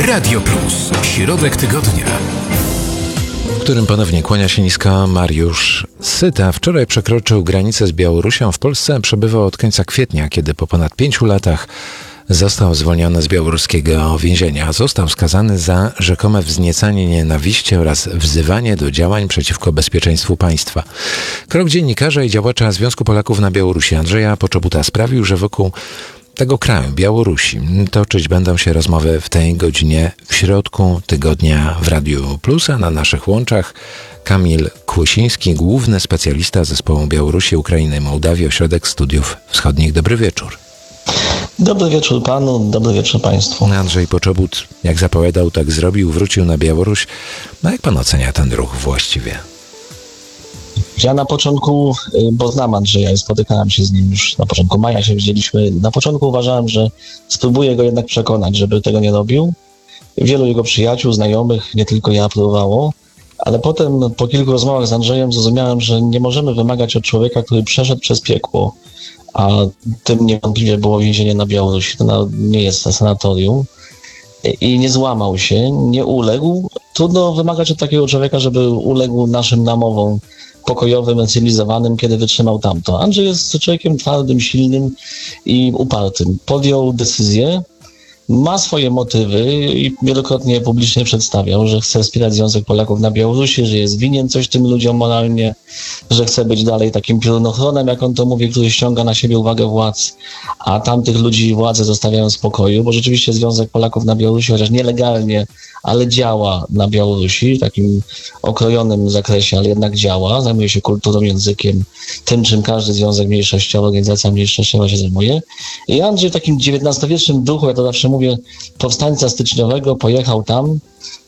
Radio Plus. Środek tygodnia, w którym ponownie kłania się nisko Mariusz Syta. Wczoraj przekroczył granicę z Białorusią. W Polsce przebywał od końca kwietnia, kiedy po ponad 5 latach został zwolniony z białoruskiego więzienia. Został skazany za rzekome wzniecanie nienawiści oraz wzywanie do działań przeciwko bezpieczeństwu państwa. Krok dziennikarza i działacza Związku Polaków na Białorusi Andrzeja Poczobuta sprawił, że wokół tego kraju, Białorusi, toczyć będą się rozmowy w tej godzinie w środku tygodnia w Radiu Plus, a na naszych łączach Kamil Kłosiński, główny specjalista zespołu Białorusi, Ukrainy i Mołdawii, Ośrodek Studiów Wschodnich. Dobry wieczór. Dobry wieczór panu, dobry wieczór państwu. Andrzej Poczobut, jak zapowiadał, tak zrobił, wrócił na Białoruś. No jak pan ocenia ten ruch właściwie? Ja na początku, bo znam Andrzeja i spotykałem się z nim już na początku maja, się widzieliśmy. Na początku uważałem, że spróbuję go jednak przekonać, żeby tego nie robił. Wielu jego przyjaciół, znajomych, nie tylko ja, próbowało. Ale potem po kilku rozmowach z Andrzejem zrozumiałem, że nie możemy wymagać od człowieka, który przeszedł przez piekło, a tym niewątpliwie było więzienie na Białorusi. To nie jest sanatorium. I nie złamał się, nie uległ. Trudno wymagać od takiego człowieka, żeby uległ naszym namowom pokojowym, cywilizowanym, kiedy wytrzymał tamto. Andrzej jest człowiekiem twardym, silnym i upartym. Podjął decyzję, ma swoje motywy i wielokrotnie publicznie przedstawiał, że chce wspierać Związek Polaków na Białorusi, że jest winien coś tym ludziom moralnie, że chce być dalej takim piorunochronem, jak on to mówi, który ściąga na siebie uwagę władz, a tamtych ludzi władze zostawiają w spokoju, bo rzeczywiście Związek Polaków na Białorusi, chociaż nielegalnie, ale działa na Białorusi, w takim okrojonym zakresie, ale jednak działa, zajmuje się kulturą, językiem, tym, czym każdy związek mniejszościowy, organizacja mniejszościowa się zajmuje. I Andrzej w takim XIX-wiecznym duchu, ja to zawsze mówię, powstańca styczniowego pojechał tam,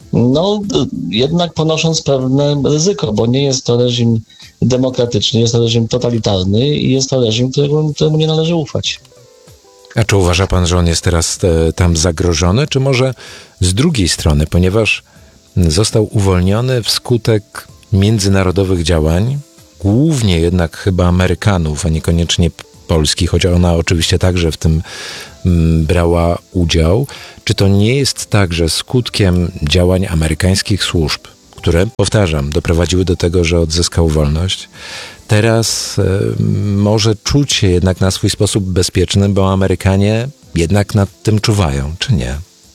jednak ponosząc pewne ryzyko, bo nie jest to reżim demokratyczny, jest to reżim totalitarny i jest to reżim, któremu nie należy ufać. A czy uważa pan, że on jest teraz tam zagrożony, czy może z drugiej strony, ponieważ został uwolniony wskutek międzynarodowych działań, głównie jednak chyba Amerykanów, a niekoniecznie Polski, choć ona oczywiście także w tym brała udział. Czy to nie jest tak, że skutkiem działań amerykańskich służb, które, powtarzam, doprowadziły do tego, że odzyskał wolność, teraz może czuć się jednak na swój sposób bezpieczny, bo Amerykanie jednak nad tym czuwają, czy nie?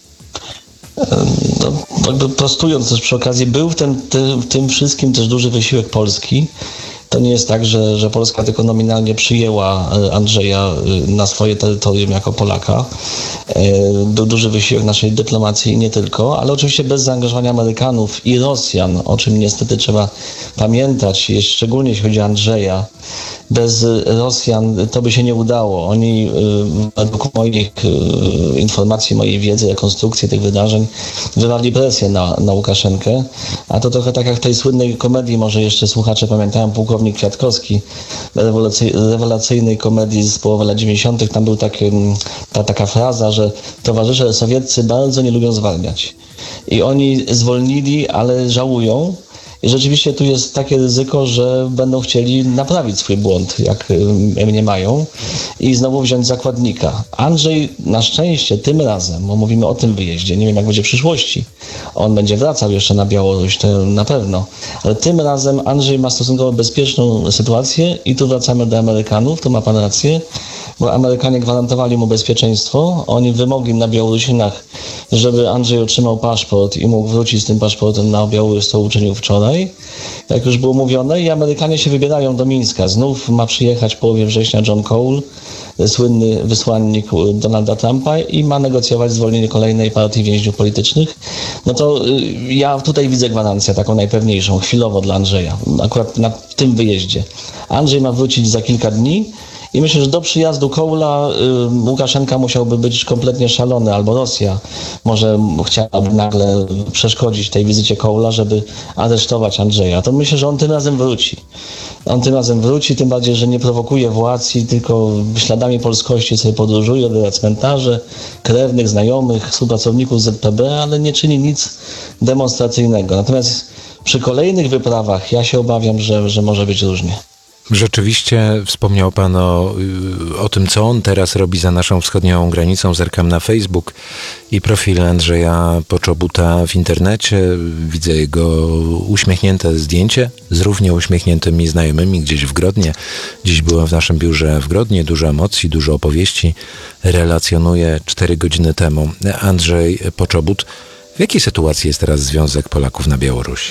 Jakby prostując też przy okazji, był w tym wszystkim też duży wysiłek Polski. To nie jest tak, że Polska tylko nominalnie przyjęła Andrzeja na swoje terytorium jako Polaka. Był duży wysiłek naszej dyplomacji i nie tylko, ale oczywiście bez zaangażowania Amerykanów i Rosjan, o czym niestety trzeba pamiętać, szczególnie jeśli chodzi o Andrzeja. Bez Rosjan to by się nie udało. Oni, według moich informacji, mojej wiedzy, rekonstrukcji tych wydarzeń, wywarli presję na Łukaszenkę. A to trochę tak jak w tej słynnej komedii, może jeszcze słuchacze pamiętają, Pułkownik Kwiatkowski, rewelacyjnej komedii z połowy lat 90. Tam był taka fraza, że towarzysze sowieccy bardzo nie lubią zwalniać. I oni zwolnili, ale żałują. I rzeczywiście tu jest takie ryzyko, że będą chcieli naprawić swój błąd, jak mniemają, i znowu wziąć zakładnika. Andrzej na szczęście tym razem, bo mówimy o tym wyjeździe, nie wiem jak będzie w przyszłości, on będzie wracał jeszcze na Białoruś, to na pewno, ale tym razem Andrzej ma stosunkowo bezpieczną sytuację i tu wracamy do Amerykanów, tu ma pan rację, bo Amerykanie gwarantowali mu bezpieczeństwo, oni wymogli na Białorusinach, żeby Andrzej otrzymał paszport i mógł wrócić z tym paszportem na Białoruś, co uczynił wczoraj, jak już było mówione, i Amerykanie się wybierają do Mińska. Znów ma przyjechać w połowie września John Cole, słynny wysłannik Donalda Trumpa, i ma negocjować zwolnienie kolejnej partii więźniów politycznych. No to ja tutaj widzę gwarancję taką najpewniejszą, chwilowo dla Andrzeja, akurat w tym wyjeździe. Andrzej ma wrócić za kilka dni. I myślę, że do przyjazdu Kołla Łukaszenka musiałby być kompletnie szalony, albo Rosja może chciałaby nagle przeszkodzić tej wizycie Kołla, żeby aresztować Andrzeja. To myślę, że on tym razem wróci. Tym bardziej, że nie prowokuje władz i tylko śladami polskości sobie podróżuje, odwiedza cmentarze, krewnych, znajomych, współpracowników ZPB, ale nie czyni nic demonstracyjnego. Natomiast przy kolejnych wyprawach ja się obawiam, że może być różnie. Rzeczywiście wspomniał Pan o tym, co on teraz robi za naszą wschodnią granicą. Zerkam na Facebook i profil Andrzeja Poczobuta w internecie. Widzę jego uśmiechnięte zdjęcie z równie uśmiechniętymi znajomymi gdzieś w Grodnie. Dziś była w naszym biurze w Grodnie. Dużo emocji, dużo opowieści relacjonuje 4 godziny temu Andrzej Poczobut. W jakiej sytuacji jest teraz Związek Polaków na Białorusi?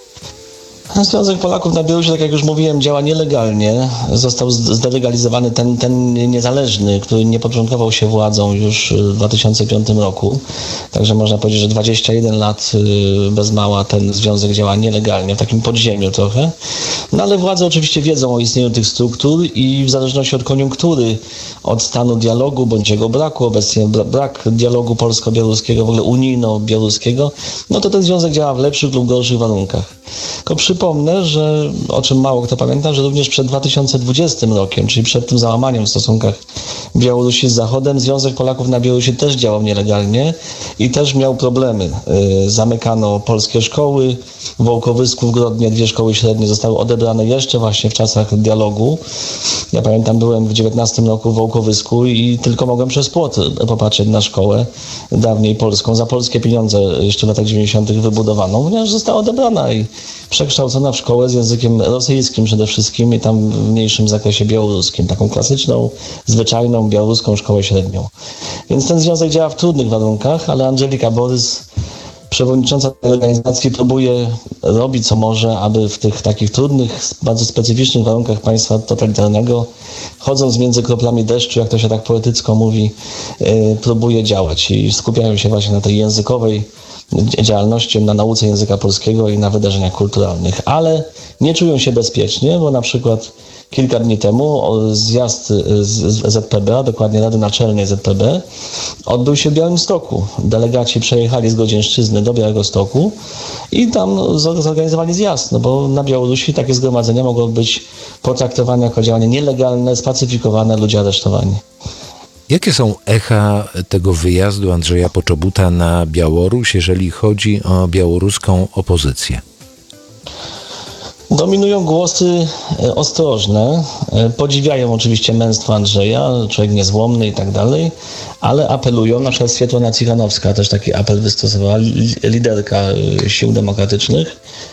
Związek Polaków na Białorusi, tak jak już mówiłem, działa nielegalnie. Został zdelegalizowany ten niezależny, który nie podporządkował się władzą już w 2005 roku. Także można powiedzieć, że 21 lat bez mała ten związek działa nielegalnie, w takim podziemiu trochę. No ale władze oczywiście wiedzą o istnieniu tych struktur i w zależności od koniunktury, od stanu dialogu bądź jego braku, obecnie brak dialogu polsko-białoruskiego, w ogóle unijno-białoruskiego, no to ten związek działa w lepszych lub gorszych warunkach. Tylko przypomnę, że o czym mało kto pamięta, że również przed 2020 rokiem, czyli przed tym załamaniem w stosunkach Białorusi z Zachodem, Związek Polaków na Białorusi też działał nielegalnie i też miał problemy. Zamykano polskie szkoły, w Wołkowysku w Grodnie 2 szkoły średnie zostały odebrane jeszcze właśnie w czasach dialogu. Ja pamiętam, byłem w 19 roku w Wołkowysku i tylko mogłem przez płot popatrzeć na szkołę dawniej polską, za polskie pieniądze jeszcze w latach 90. wybudowaną, ponieważ została odebrana i przekształcona w szkołę z językiem rosyjskim przede wszystkim i tam w mniejszym zakresie białoruskim, taką klasyczną, zwyczajną białoruską szkołę średnią. Więc ten związek działa w trudnych warunkach, ale Andżelika Borys, przewodnicząca tej organizacji, próbuje robić co może, aby w tych takich trudnych, bardzo specyficznych warunkach państwa totalitarnego, chodząc między kroplami deszczu, jak to się tak poetycko mówi, próbuje działać i skupiają się właśnie na tej językowej działalności, na nauce języka polskiego i na wydarzeniach kulturalnych, ale nie czują się bezpiecznie, bo na przykład kilka dni temu zjazd z ZPB, a dokładnie Rady Naczelnej ZPB, odbył się w Białymstoku. Delegaci przejechali z Godzięszczyzny do Białegostoku i tam zorganizowali zjazd, no bo na Białorusi takie zgromadzenia mogą być potraktowane jako działanie nielegalne, spacyfikowane, ludzie aresztowani. Jakie są echa tego wyjazdu Andrzeja Poczobuta na Białoruś, jeżeli chodzi o białoruską opozycję? Dominują głosy ostrożne, podziwiają oczywiście męstwo Andrzeja, człowiek niezłomny i tak dalej, ale apelują, na przykład Swiatłana Cichanowska też taki apel wystosowała, liderka sił demokratycznych,